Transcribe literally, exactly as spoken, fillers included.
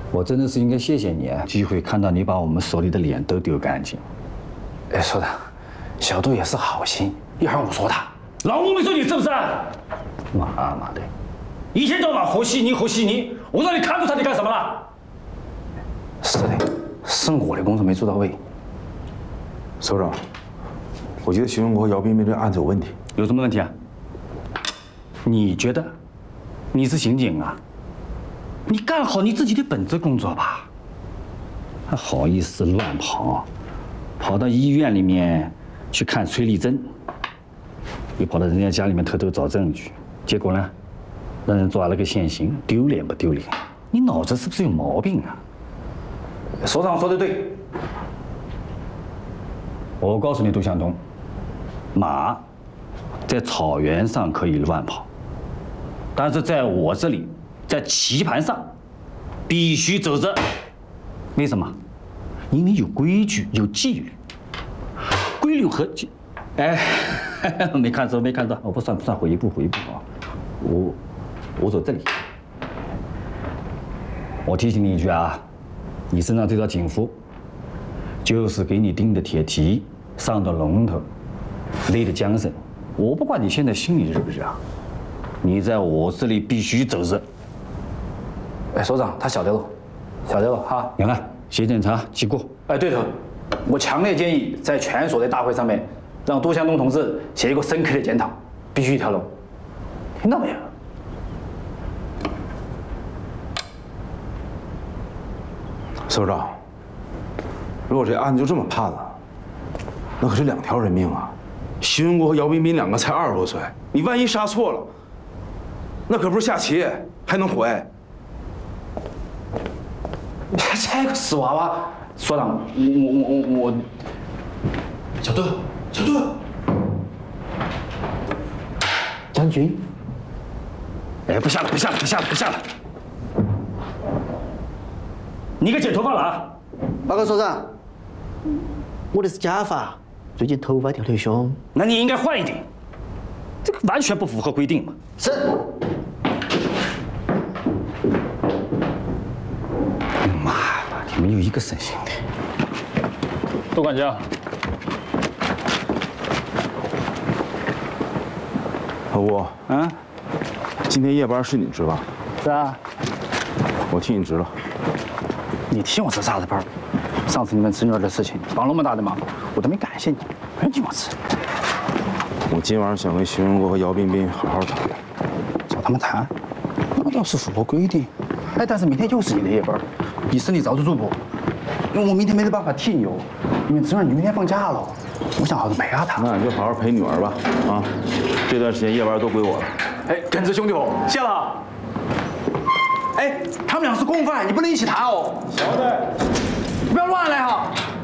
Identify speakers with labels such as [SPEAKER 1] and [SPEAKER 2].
[SPEAKER 1] 我真的是应该谢谢你，机会看到你把我们手里的脸都丢干净。
[SPEAKER 2] 哎，所长，小杜也是好心，一会儿我说他。
[SPEAKER 3] 老吴没说你是不是？
[SPEAKER 1] 妈妈的，
[SPEAKER 3] 一天到晚和稀泥和稀泥，我让你看住他，你干什么了？
[SPEAKER 2] 是的，是我的工作没做到位。
[SPEAKER 4] 首长，我觉得徐荣国、姚彬彬这案子有问题。
[SPEAKER 3] 有什么问题啊？你觉得？你是刑警啊？你干好你自己的本职工作吧。
[SPEAKER 1] 还好意思乱跑，跑到医院里面去看崔丽珍，又跑到人家家里面偷偷找证据，结果呢，让人抓了个现行，丢脸不丢脸？你脑子是不是有毛病啊？
[SPEAKER 2] 所长说的对。
[SPEAKER 1] 我告诉你，杜向东，马在草原上可以乱跑，但是在我这里，在棋盘上必须走着。为什么？因为有规矩，有纪律。规律和纪，哎，没看错，没看错，我不算不算，回一步，回一步啊！我我走这里。我提醒你一句啊，你身上这条警服，就是给你钉的铁蹄，上的龙头，勒的缰绳。我不管你现在心里热不热啊，你在我这里必须走着。
[SPEAKER 2] 哎，所长，他晓得了，晓得了哈。
[SPEAKER 1] 杨案，协检查记过。
[SPEAKER 2] 哎，对头，我强烈建议在全所的大会上面，让杜向东同志写一个深刻的检讨，必须一条龙，听到没有？
[SPEAKER 4] 首长，如果这案子就这么判了，那可是两条人命啊！徐文国和姚彬彬两个才二十多岁，你万一杀错了，那可不是下棋还能回？
[SPEAKER 2] 这个死娃娃，所长，我我我我，
[SPEAKER 4] 小杜，小杜，
[SPEAKER 2] 将军，
[SPEAKER 3] 哎，不下了，不下了，不下了，不下了！你给剪头发了啊？
[SPEAKER 5] 报告所长，我的是假发，最近头发掉得凶。
[SPEAKER 3] 那你应该换一顶，这个完全不符合规定嘛。
[SPEAKER 5] 是。
[SPEAKER 1] 妈的，你们有一个省心的。
[SPEAKER 3] 杜管家，
[SPEAKER 4] 老吴，
[SPEAKER 3] 啊，
[SPEAKER 4] 今天夜班是你值吧？
[SPEAKER 3] 是啊，
[SPEAKER 4] 我替你值了。
[SPEAKER 2] 你替我值啥子班？上次你们侄女儿的事情帮那么大的忙，我都没感谢你，没替我值。
[SPEAKER 4] 我今晚上想跟徐文国和姚彬彬好好谈谈。
[SPEAKER 2] 找他们谈，那倒是符合规定。哎，但是明天又是你的夜班，你身体遭得住不？因为我明天没得办法替你哦，因为侄女你明天放假了，我想好好陪下她。
[SPEAKER 4] 那你就好好陪女儿吧，啊，这段时间夜班都归我了。
[SPEAKER 2] 哎，耿直兄弟伙，谢了。哎，他们俩是共犯，你不能一起谈哦。
[SPEAKER 4] 晓得。
[SPEAKER 2] 不要乱来哈。